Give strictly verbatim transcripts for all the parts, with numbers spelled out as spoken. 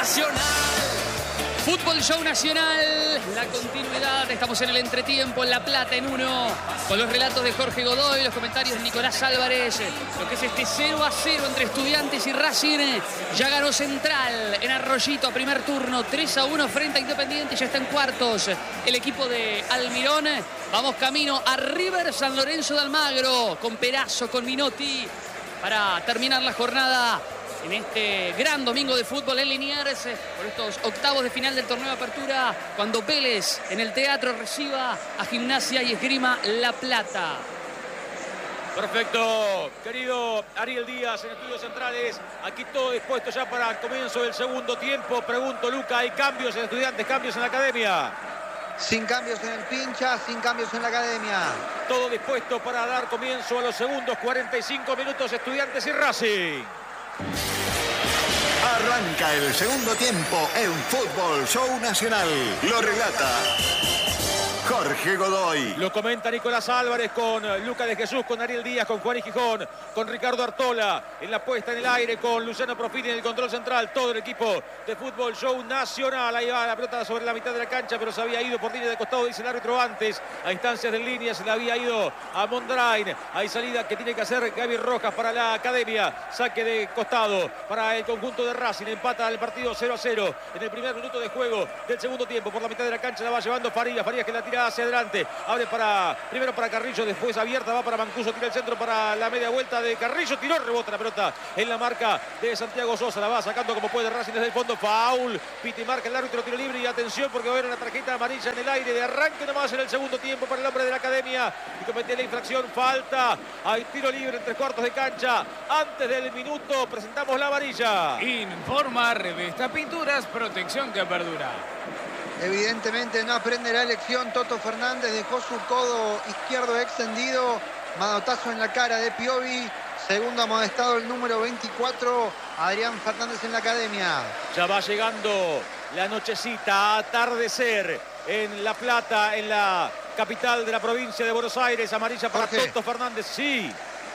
Nacional. Fútbol Show Nacional, la continuidad, estamos en el entretiempo, en La Plata en uno, con los relatos de Jorge Godoy, los comentarios de Nicolás Álvarez, lo que es este cero a cero entre Estudiantes y Racing. Ya ganó Central en Arroyito a primer turno, tres a uno frente a Independiente, ya está en cuartos el equipo de Almirón. Vamos camino a River San Lorenzo de Almagro, con Perazo, con Minotti, para terminar la jornada en este gran domingo de fútbol en Liniers, por estos octavos de final del torneo de apertura, cuando Vélez en el teatro reciba a Gimnasia y Esgrima La Plata. Perfecto, querido Ariel Díaz en Estudios Centrales, aquí todo dispuesto ya para el comienzo del segundo tiempo. Pregunto, Luca, ¿hay cambios en Estudiantes, cambios en la academia? Sin cambios en el Pincha, sin cambios en la academia. Todo dispuesto para dar comienzo a los segundos cuarenta y cinco minutos, Estudiantes y Racing. Arranca el segundo tiempo en Fútbol Show Nacional. Lo relata Jorge Godoy. Lo comenta Nicolás Álvarez con Luca de Jesús, con Ariel Díaz, con Juan y Gijón, con Ricardo Artola en la puesta en el aire, con Luciano Profini en el control central. Todo el equipo de Fútbol Show Nacional. Ahí va la pelota sobre la mitad de la cancha, pero se había ido por línea de costado, dice el árbitro antes. A instancias de línea se le había ido a Mondrain. Hay salida que tiene que hacer Gaby Rojas para la academia. Saque de costado para el conjunto de Racing. Empata el partido cero a cero en el primer minuto de juego del segundo tiempo. Por la mitad de la cancha la va llevando Farías. Farías que la tira hacia adelante, abre para primero para Carrillo, después abierta, va para Mancuso, tira el centro para la media vuelta de Carrillo, tiró, rebota la pelota en la marca de Santiago Sosa, la va sacando como puede Racing desde el fondo, foul, Piti marca el árbitro, tiro libre y atención porque va a haber una tarjeta amarilla en el aire de arranque nomás en el segundo tiempo para el hombre de la academia y cometía la infracción, falta, hay tiro libre en tres cuartos de cancha, antes del minuto presentamos la amarilla. Informa Revista Pinturas, protección que perdura. Evidentemente no aprende la elección. Toto Fernández dejó su codo izquierdo extendido. Manotazo en la cara de Piovi. Segundo amonestado el número veinticuatro, Adrián Fernández en la academia. Ya va llegando la nochecita, a atardecer en La Plata, en la capital de la provincia de Buenos Aires. Amarilla para Jorge. Toto Fernández, sí.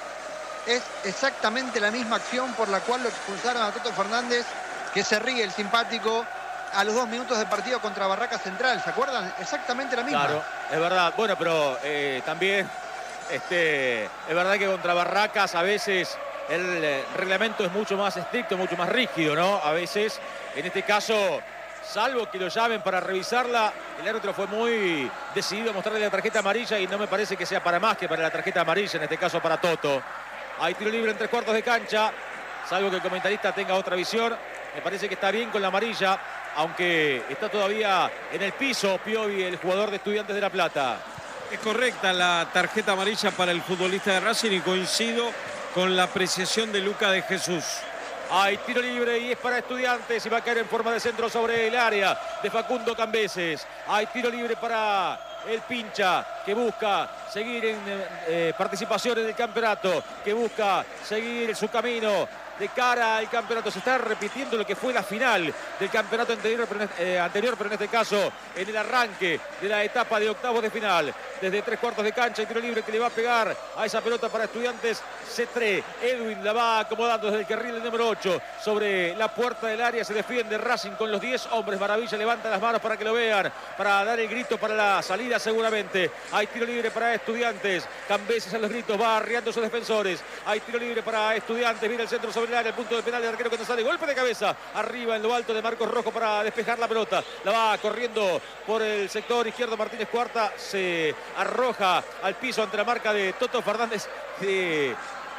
Es exactamente la misma acción por la cual lo expulsaron a Toto Fernández, que se ríe el simpático a los dos minutos de partido contra Barracas Central, ¿se acuerdan? Exactamente la misma. Claro, es verdad. Bueno, pero eh, también este, es verdad que contra Barracas a veces el eh, reglamento es mucho más estricto, mucho más rígido, ¿no? A veces, en este caso, salvo que lo llamen para revisarla, el árbitro fue muy decidido a mostrarle la tarjeta amarilla y no me parece que sea para más que para la tarjeta amarilla, en este caso para Toto. Hay tiro libre en tres cuartos de cancha, salvo que el comentarista tenga otra visión. Me parece que está bien con la amarilla, aunque está todavía en el piso Piovi, el jugador de Estudiantes de La Plata. Es correcta la tarjeta amarilla para el futbolista de Racing y coincido con la apreciación de Luca de Jesús. Hay tiro libre y es para Estudiantes y va a caer en forma de centro sobre el área de Facundo Cambeses. Hay tiro libre para el Pincha, que busca seguir en eh, participación en el campeonato, que busca seguir su camino de cara al campeonato. Se está repitiendo lo que fue la final del campeonato anterior pero, en, eh, anterior, pero en este caso en el arranque de la etapa de octavos de final. Desde tres cuartos de cancha, el tiro libre que le va a pegar a esa pelota para Estudiantes. Cetré, Edwin la va acomodando desde el carril del número ocho sobre la puerta del área. Se defiende Racing con los diez hombres. Maravilla levanta las manos para que lo vean, para dar el grito para la salida seguramente. Hay tiro libre para Estudiantes. Cambeses a los gritos, va arriando sus defensores. Hay tiro libre para Estudiantes. Viene el centro sobre el área, el punto de penal del arquero que no sale. Golpe de cabeza arriba en lo alto de Marcos Rojo para despejar la pelota. La va corriendo por el sector izquierdo Martínez Cuarta. Se arroja al piso ante la marca de Toto Fernández. Que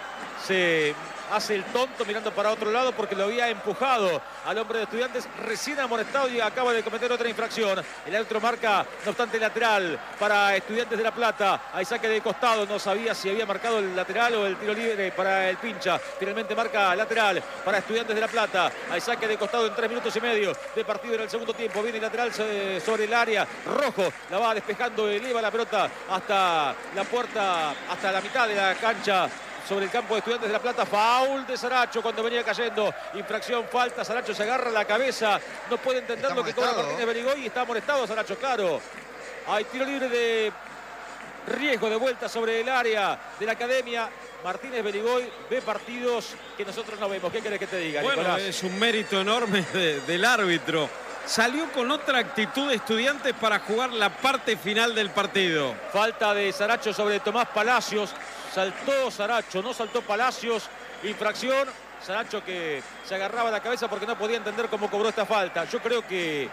se hace el tonto mirando para otro lado porque lo había empujado al hombre de Estudiantes, recién amonestado y acaba de cometer otra infracción. El árbitro marca, no obstante, lateral para Estudiantes de La Plata. Hay saque de costado, no sabía si había marcado el lateral o el tiro libre para el Pincha. Finalmente marca lateral para Estudiantes de La Plata. Hay saque de costado en tres minutos y medio de partido en el segundo tiempo. Viene lateral sobre el área. Rojo la va despejando, eleva la pelota hasta la puerta, hasta la mitad de la cancha sobre el campo de Estudiantes de La Plata. Foul de Saracho cuando venía cayendo. Infracción, falta. Saracho se agarra la cabeza. No puede entender lo que cobra Martínez Berigoy y está molestado Saracho, claro. Hay tiro libre de riesgo de vuelta sobre el área de la Academia. Martínez Berigoy ve partidos que nosotros no vemos. ¿Qué querés que te diga, Bueno, Nicolás? es un mérito enorme de, del árbitro. Salió con otra actitud de Estudiantes para jugar la parte final del partido. Falta de Saracho sobre Tomás Palacios. Saltó Saracho, no saltó Palacios. Infracción. Saracho que se agarraba la cabeza porque no podía entender cómo cobró esta falta. Yo creo que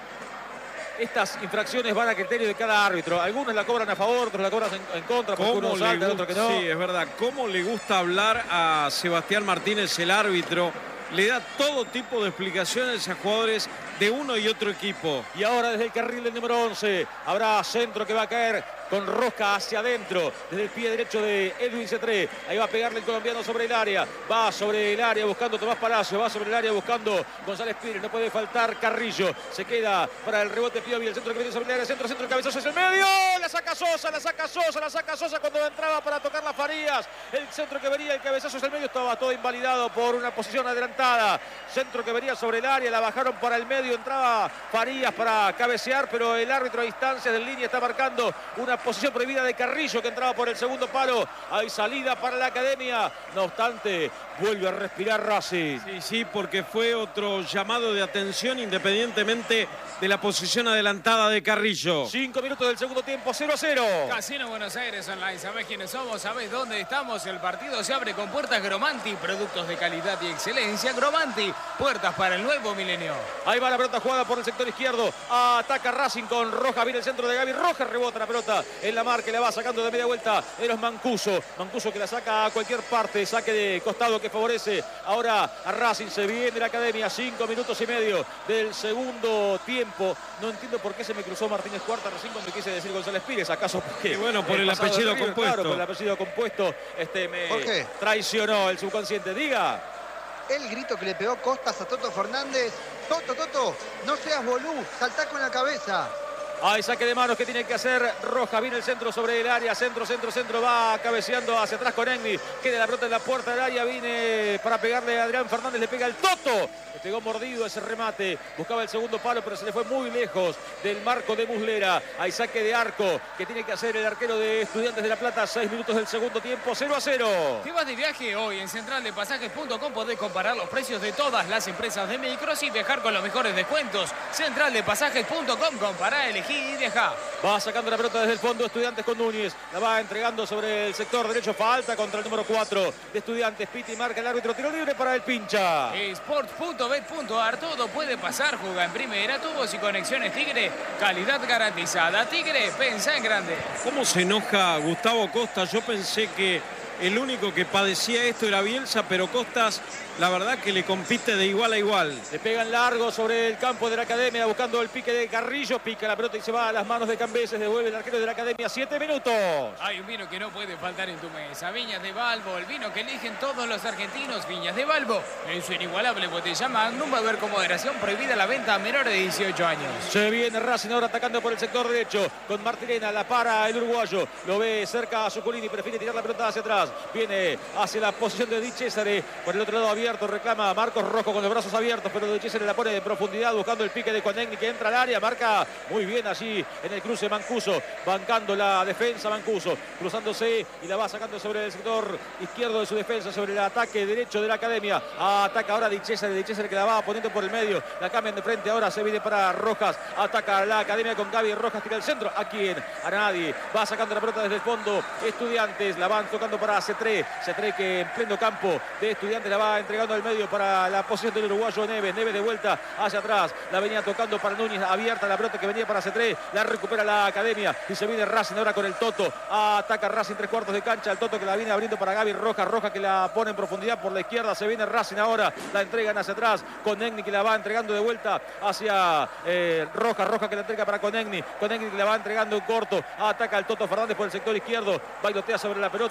estas infracciones van a criterio de cada árbitro. Algunos la cobran a favor, otros la cobran en, en contra, porque uno salta, el otro que no. Sí, es verdad. ¿Cómo le gusta hablar a Sebastián Martínez, el árbitro? Le da todo tipo de explicaciones a jugadores de uno y otro equipo. Y ahora desde el carril del número once habrá centro que va a caer con rosca hacia adentro, desde el pie derecho de Edwin Cetré. Ahí va a pegarle el colombiano sobre el área. Va sobre el área buscando Tomás Palacio. Va sobre el área buscando González Pires. No puede faltar Carrillo. Se queda para el rebote Piovi. El centro que viene sobre el área. Centro, centro, cabezazo es el medio. La saca Sosa, la saca Sosa, la saca Sosa cuando entraba para tocar las Farías. El centro que venía, el cabezazo es el medio. Estaba todo invalidado por una posición adelantada. Centro que venía sobre el área. La bajaron para el medio. Entraba Farías para cabecear, pero el árbitro a distancia del línea está marcando una posición prohibida de Carrillo, que entraba por el segundo palo. Hay salida para la Academia. No obstante, vuelve a respirar Racing. Sí, sí, porque fue otro llamado de atención independientemente de la posición adelantada de Carrillo. Cinco minutos del segundo tiempo, cero a cero. Casino Buenos Aires Online. ¿Sabés quiénes somos? ¿Sabés dónde estamos? El partido se abre con puertas Gromanti. Productos de calidad y excelencia. Gromanti. Puertas para el nuevo milenio. Ahí va la pelota jugada por el sector izquierdo. Ataca Racing con Rojas. Viene el centro de Gaby. Rojas rebota la pelota en la marca. Le va sacando de media vuelta. Eros Mancuso. Mancuso que la saca a cualquier parte. Saque de costado que favorece ahora a Racing. Se viene la Academia. Cinco minutos y medio del segundo tiempo. No entiendo por qué se me cruzó Martínez Cuarta recién cuando quise decir González Pires. ¿Acaso porque? Y bueno, por el, el apellido River, compuesto. Claro, por el apellido compuesto. Este me ¿Por qué? Traicionó el subconsciente. Diga. El grito que le pegó Costas a Toto Fernández. Toto, Toto, no seas bolú, saltá con la cabeza. Hay saque de manos que tiene que hacer Rojas. Viene el centro sobre el área. Centro, centro, centro. Va cabeceando hacia atrás con Egni. Queda la pelota en la puerta del área. Viene para pegarle a Adrián Fernández. Le pega el Toto. Le pegó mordido ese remate. Buscaba el segundo palo, pero se le fue muy lejos del marco de Muslera. Hay saque de arco que tiene que hacer el arquero de Estudiantes de La Plata. Seis minutos del segundo tiempo. cero a cero. ¿Te vas de viaje? Hoy en central de pasajes punto com podés comparar los precios de todas las empresas de micros y viajar con los mejores descuentos. central de pasajes punto com. Compará, elegí y deja. Va sacando la pelota desde el fondo Estudiantes con Núñez. La va entregando sobre el sector derecho. Falta contra el número cuatro de Estudiantes. Piti marca el árbitro. Tiro libre para el Pincha. Sports punto bet punto ar. Todo puede pasar. Juega en primera. Tubos y conexiones Tigre. Calidad garantizada. Tigre, pensá en grande. ¿Cómo se enoja Gustavo Costa? Yo pensé que el único que padecía esto era Bielsa, pero Costas, la verdad que le compite de igual a igual. Le pegan largo sobre el campo de la Academia, buscando el pique de Carrillo. Pica la pelota y se va a las manos de Cambeses. Devuelve el arquero de la Academia. Siete minutos. Hay un vino que no puede faltar en tu mesa. Viñas de Balbo, el vino que eligen todos los argentinos. Viñas de Balbo. En su inigualable botella Magnum va a haber con moderación prohibida la venta a menores de dieciocho años. Se viene Racing ahora atacando por el sector derecho. Con Martirena, la para el uruguayo. Lo ve cerca a Zuculini. Prefiere tirar la pelota hacia atrás. Viene hacia la posición de Di Cesare. Por el otro lado abierto. Reclama Marcos Rojo con los brazos abiertos. Pero Di Cesare la pone de profundidad. Buscando el pique de Conegni que entra al área. Marca muy bien allí en el cruce Mancuso. Bancando la defensa Mancuso. Cruzándose y la va sacando sobre el sector izquierdo de su defensa. Sobre el ataque derecho de la Academia. Ataca ahora Di Cesare. Di Cesare que la va poniendo por el medio. La cambian de frente. Ahora se viene para Rojas. Ataca la Academia con Gaby Rojas. Tira el centro. ¿A quién? A nadie. Va sacando la pelota desde el fondo. Estudiantes. La van tocando para Cetré. Cetré que en pleno campo de Estudiantes la va entregando al medio para la posición del uruguayo Neves. Neves de vuelta hacia atrás. La venía tocando para Núñez. Abierta la pelota que venía para Cetré. La recupera la Academia. Y se viene Racing ahora con el Toto. Ataca Racing tres cuartos de cancha. El Toto que la viene abriendo para Gaby Rojas. Rojas que la pone en profundidad por la izquierda. Se viene Racing ahora. La entregan hacia atrás. Conegni que la va entregando de vuelta hacia eh, Rojas. Rojas que la entrega para Conegni. Conegni que la va entregando en corto. Ataca el Toto Fernández por el sector izquierdo. Bailotea sobre la pelota. Va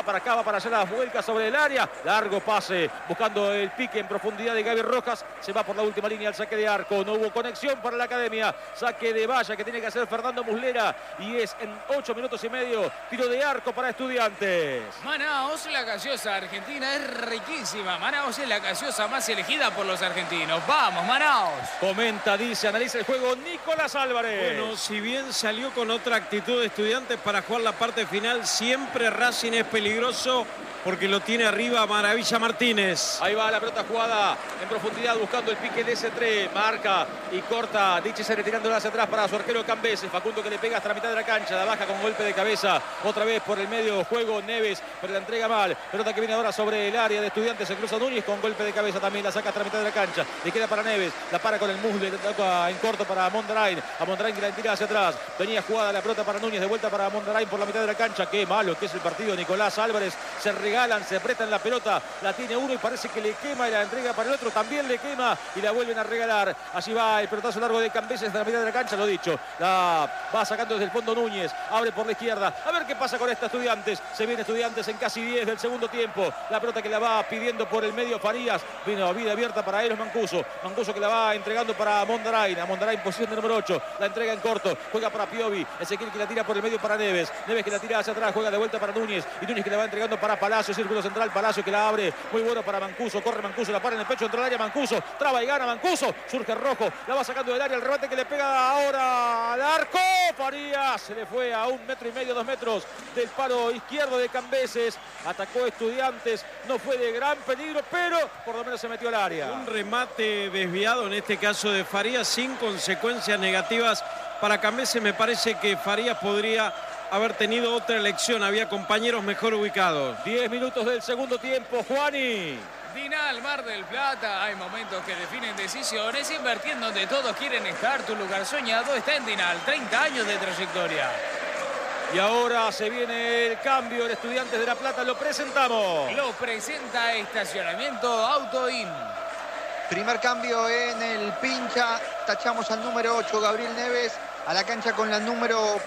para acá, va para allá, las vuelcas sobre el área. Largo pase, buscando el pique en profundidad de Gaby Rojas. Se va por la última línea al saque de arco. No hubo conexión para la academia. Saque de valla que tiene que hacer Fernando Muslera. Y es en ocho minutos y medio. Tiro de arco para Estudiantes. Manaos, la gaseosa argentina es riquísima. Manaos es la gaseosa más elegida por los argentinos. ¡Vamos, Manaos! Comenta, dice, analiza el juego Nicolás Álvarez. Bueno, si bien salió con otra actitud de Estudiantes para jugar la parte final, siempre Racing es peligroso porque lo tiene arriba Maravilla Martínez. Ahí va la pelota jugada en profundidad buscando el pique de ese tres. Marca y corta. Dichi se retirándola hacia atrás para su arquero Cambeses. Facundo que le pega hasta la mitad de la cancha. La baja con golpe de cabeza. Otra vez por el medio juego Neves, pero la entrega mal. Pelota que viene ahora sobre el área de Estudiantes. Se cruza Núñez con golpe de cabeza también. La saca hasta la mitad de la cancha. Le queda para Neves. La para con el muslo. Le toca en corto para Mondarain. A Mondarain que la tira hacia atrás. Venía jugada la pelota para Núñez. De vuelta para Mondarain por la mitad de la cancha. Qué malo que es el partido. Nicolás Álvarez. Se regalan, se apretan la pelota. La tiene uno y parece que le quema y la entrega para el otro. También le quema y la vuelven a regalar. Allí va el pelotazo largo de Cambeses de la mitad de la cancha. Lo dicho. La va sacando desde el fondo Núñez. Abre por la izquierda. A ver qué pasa con esta Estudiantes. Se viene Estudiantes en casi diez del segundo tiempo. La pelota que la va pidiendo por el medio Farías. Vino vida abierta para Eros Mancuso. Mancuso que la va entregando para Mondarain. A Mondarain posición de número ocho. La entrega en corto. Juega para Piovi. Ezequiel que la tira por el medio para Neves. Neves que la tira hacia atrás. Juega de vuelta para Núñez. Y Núñez que la va entregando para Palacio. Círculo central. Palacio que la abre. Muy bueno para Mancuso. Corre Mancuso. La para en el pecho. Entra al área Mancuso. Traba y gana Mancuso. Surge Rojo. La va sacando del área. El remate que le pega ahora al arco. Farías. Se le fue a un metro y medio, dos metros del palo izquierdo de Cambeses. Atacó Estudiantes. No fue de gran peligro, pero por lo menos se metió al área. Un remate desviado, en este caso de Farías, sin consecuencias negativas para Cambeses. Me parece que Farías podría haber tenido otra elección. Había compañeros mejor ubicados. diez minutos del segundo tiempo, Juani. Dinal, Mar del Plata, hay momentos que definen decisiones. Invertir en donde todos quieren estar. Tu lugar soñado está en Dinal. treinta años de trayectoria. Y ahora se viene el cambio. El Estudiantes de La Plata lo presentamos. Lo presenta Estacionamiento Autoin. Primer cambio en el Pincha. Tachamos al número ocho, Gabriel Neves, a la cancha con la número